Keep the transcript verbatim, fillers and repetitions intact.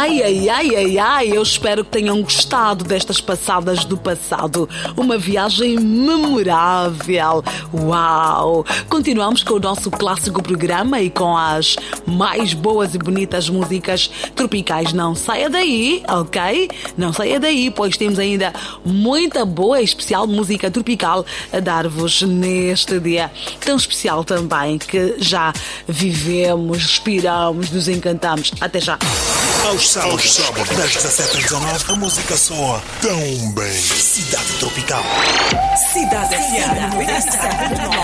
Ai, ai, ai, ai, ai, eu espero que tenham gostado destas passadas do passado. Uma viagem memorável. Uau! Continuamos com o nosso clássico programa e com as mais boas e bonitas músicas tropicais. Não saia daí, ok? Não saia daí, pois temos ainda muita boa e especial música tropical a dar-vos neste dia tão especial também, que já vivemos, respiramos, nos encantamos. Até já! Aos sábados, das dezassete às dezanove, a música soa tão bem. Cidade Tropical. Cidade F M.